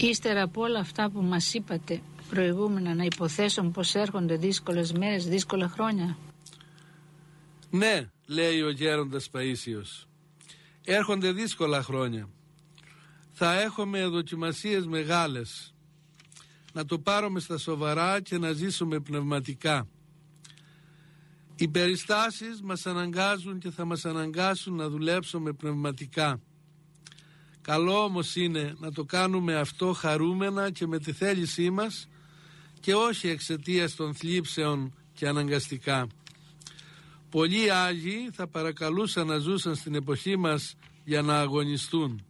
Ύστερα από όλα αυτά που μας είπατε προηγούμενα, να υποθέσω πως έρχονται δύσκολες μέρες, δύσκολα χρόνια. Ναι, λέει ο γέροντας Παΐσιος, έρχονται δύσκολα χρόνια. Θα έχουμε δοκιμασίες μεγάλες. Να το πάρουμε στα σοβαρά και να ζήσουμε πνευματικά. Οι περιστάσεις μας αναγκάζουν και θα μας αναγκάσουν να δουλέψουμε πνευματικά. Καλό όμως είναι να το κάνουμε αυτό χαρούμενα και με τη θέλησή μας και όχι εξαιτίας των θλίψεων και αναγκαστικά. Πολλοί Άγιοι θα παρακαλούσαν να ζούσαν στην εποχή μας για να αγωνιστούν.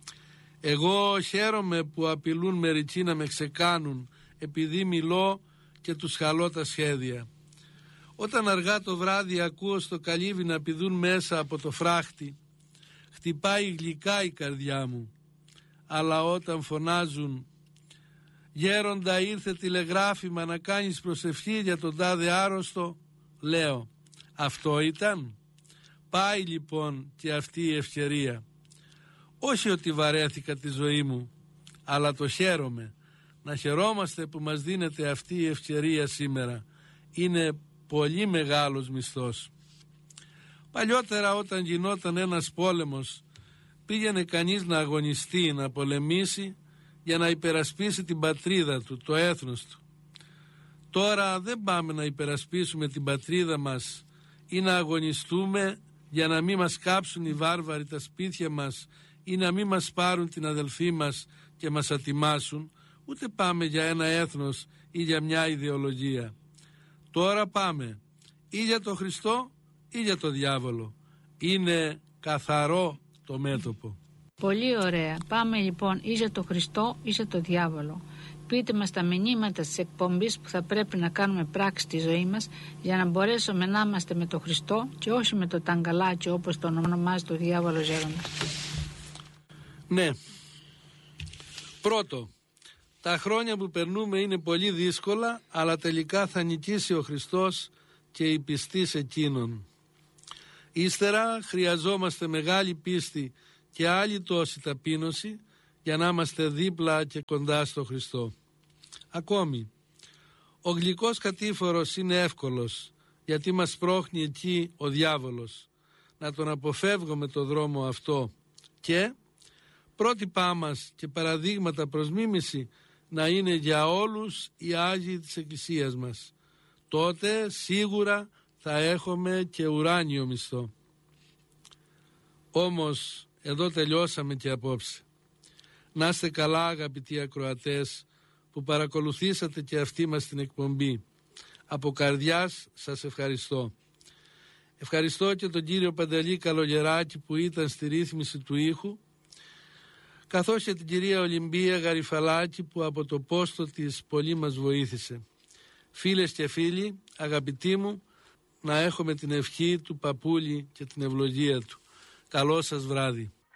Εγώ χαίρομαι που απειλούν μερικοί να με ξεκάνουν επειδή μιλώ και τους χαλώ τα σχέδια. Όταν αργά το βράδυ ακούω στο καλύβι να πηδούν μέσα από το φράχτη, χτυπάει γλυκά η καρδιά μου. Αλλά όταν φωνάζουν «Γέροντα, ήρθε τηλεγράφημα να κάνεις προσευχή για τον τάδε άρρωστο», λέω «Αυτό ήταν?» Πάει λοιπόν και αυτή η ευκαιρία. Όχι ότι βαρέθηκα τη ζωή μου, αλλά το χαίρομαι. Να χαιρόμαστε που μας δίνεται αυτή η ευκαιρία σήμερα. Είναι πολύ μεγάλος μισθός. Παλιότερα όταν γινόταν ένας πόλεμος, πήγαινε κανείς να αγωνιστεί, να πολεμήσει για να υπερασπίσει την πατρίδα του, το έθνος του. Τώρα δεν πάμε να υπερασπίσουμε την πατρίδα μας ή να αγωνιστούμε για να μην μας κάψουν οι βάρβαροι τα σπίτια μας ή να μην μας πάρουν την αδελφή μας και μας ατιμάσουν, ούτε πάμε για ένα έθνος ή για μια ιδεολογία. Τώρα πάμε ή για το Χριστό ή για το διάβολο. Είναι καθαρό το μέτωπο. Πολύ ωραία. Πάμε λοιπόν ή για το Χριστό ή για το διάβολο. Πείτε μας τα μηνύματα της εκπομπής που θα πρέπει να κάνουμε πράξη στη ζωή μας για να μπορέσουμε να είμαστε με το Χριστό και όχι με το ταγκαλάκι όπως το ονομάζει το διάβολο γέροντα. Ναι. Πρώτο, τα χρόνια που περνούμε είναι πολύ δύσκολα, αλλά τελικά θα νικήσει ο Χριστός και οι πιστοί σε εκείνον. Ύστερα χρειαζόμαστε μεγάλη πίστη και άλλη τόση ταπείνωση για να είμαστε δίπλα και κοντά στο Χριστό. Ακόμη, ο γλυκός κατήφορος είναι εύκολος, γιατί μας πρόχνει εκεί ο διάβολος. Να τον αποφεύγουμε το δρόμο αυτό και πρότυπά μας και παραδείγματα προς μίμηση να είναι για όλους οι Άγιοι της Εκκλησίας μας. Τότε σίγουρα θα έχουμε και ουράνιο μισθό. Όμως εδώ τελειώσαμε και απόψε. Να είστε καλά αγαπητοί ακροατές που παρακολουθήσατε και αυτή μας την εκπομπή. Από καρδιάς σας ευχαριστώ. Ευχαριστώ και τον κύριο Παντελή Καλογεράκη που ήταν στη ρύθμιση του ήχου, καθώς και την κυρία Ολυμπία Γαριφαλάκη που από το πόστο της πολύ μας βοήθησε. Φίλες και φίλοι, αγαπητοί μου, να έχουμε την ευχή του Παπούλη και την ευλογία του. Καλό σας βράδυ.